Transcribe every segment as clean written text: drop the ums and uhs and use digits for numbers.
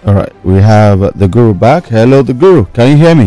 All right, we have the Guru back. Hello, the Guru. Can you hear me?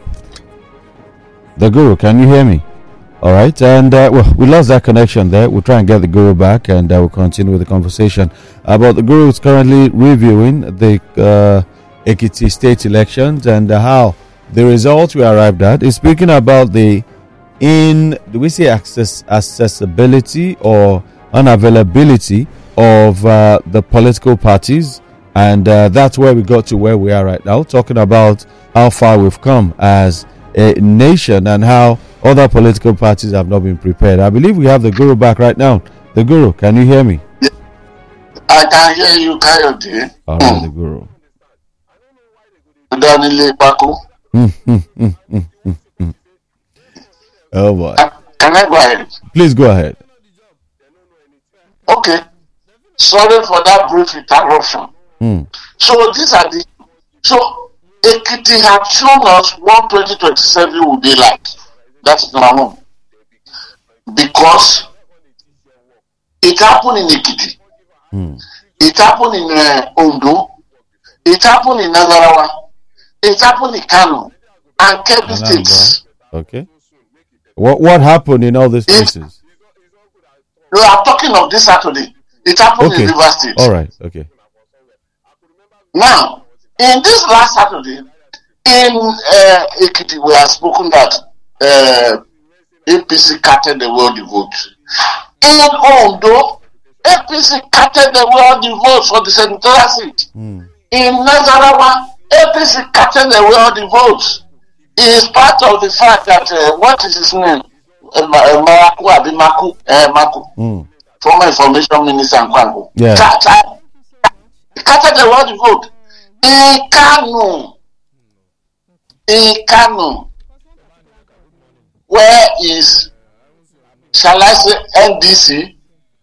The Guru, can you hear me? All right, and well, we lost that connection there. We'll try and get the Guru back, and we'll continue with the conversation about the Guru is currently reviewing the Ekiti state elections and how the results we arrived at is speaking about do we say accessibility or unavailability of the political parties, and that's where we got to where we are right now, talking about how far we've come as a nation and how other political parties have not been prepared. I believe we have the Guru back right now. The Guru, can you hear me? I can hear you, Kayode. All right, the Guru. Oh boy. Can I go ahead? Please go ahead. Okay. Sorry for that brief interruption. So Ekiti have shown us what 2027 will be like. That's number one. Because it happened in Ekiti. It happened in Ondo. It happened in Nazarawa. It happened in Kano and Kebbi states. Okay. What happened in all these places? We are talking of this Saturday. It happened in River State. All right. Okay. Now, in this last Saturday, in Ekiti, we have spoken that APC carted the world the vote. In Ondo, APC carted the world the vote for the senatorial seat. In Nazarawa, APC carted the world the votes. It is part of the fact that what is his name? Maku, former information minister and Kwango. Yeah. Carted the world the vote. In Kano, where is, shall I say, NDC?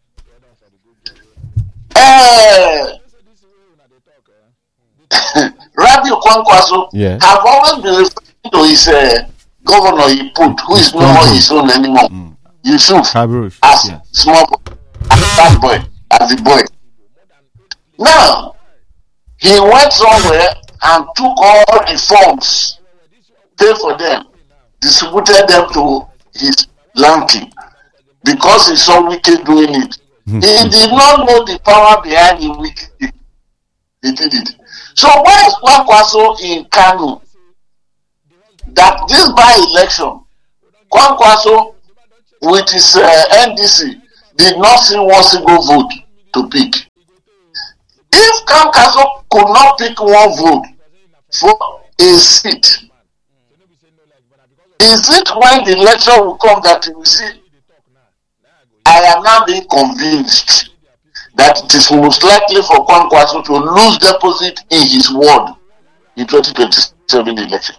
Rabiu Kwankwaso have always been referring to his governor he put, who is no more his own anymore, Yusuf, as small boy, as that boy, as the boy. Now, he went somewhere and took all the funds, paid for them, distributed them to his lanky because he saw Wike doing it. He did not know the power behind the Wike. He did it. So why is Kwankwaso in Kano that this by-election, Kwankwaso with his NDC did not see one single vote to pick? If Kwankwaso could not pick one vote for a seat, is it when the election will come that you will see? I am now being convinced that it is most likely for Kwankwaso to lose deposit in his ward in 2027 election.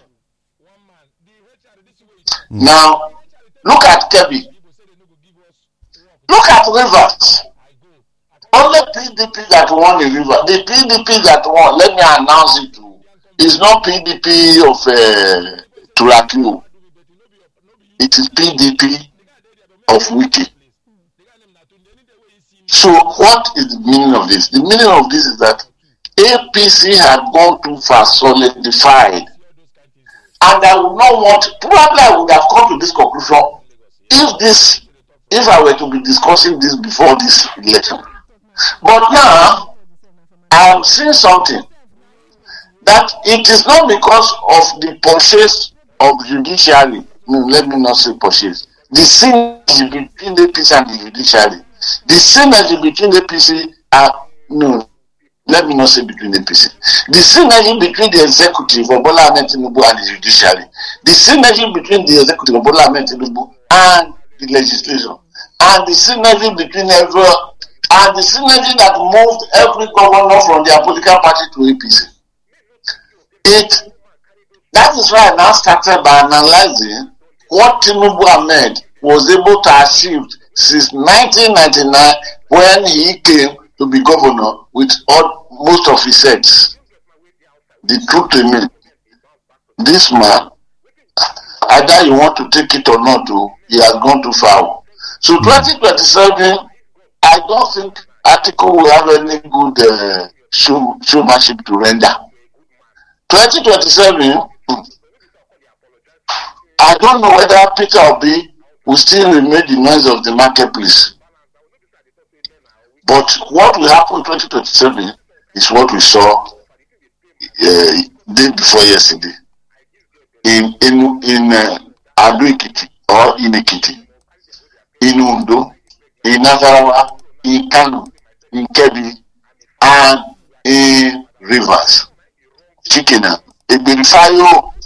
Now, look at Kebbi. Look at Rivers. Only PDP that won the river. The PDP that won, let me announce it too, is not PDP of Turakio. It is PDP of Wiki. So what is the meaning of this? The meaning of this is that APC had gone too far solidified. And I would not want, probably I would have come to this conclusion if I were to be discussing this before this election. But now, I am seeing something that it is not because of the purchase of judiciary. No, let me not say purchase. The synergy between the APC and the judiciary. The synergy between the APC and let me not say between the APC. The synergy between the executive of Bola Ahmed Tinubu and the judiciary. The synergy between the executive of Bola Ahmed Tinubu and the legislation. And the synergy between and the synergy that moved every governor from their political party to APC. That is why I now started by analyzing what Tinubu Ahmed was able to achieve since 1999 when he came to be governor with most of his sets. The truth remains, this man, either you want to take it or not, he has gone too far. So 2027, I don't think Atiku will have any good showmanship to render. 2027, I don't know whether Peter Obi will still remain the noise of the marketplace. But what will happen in 2027 is what we saw day before yesterday in Ado Ekiti or in Ekiti, in Undo, in Nasarawa, in Kano, in Kebbi, and in Rivers, Chikena, Ebirifayo.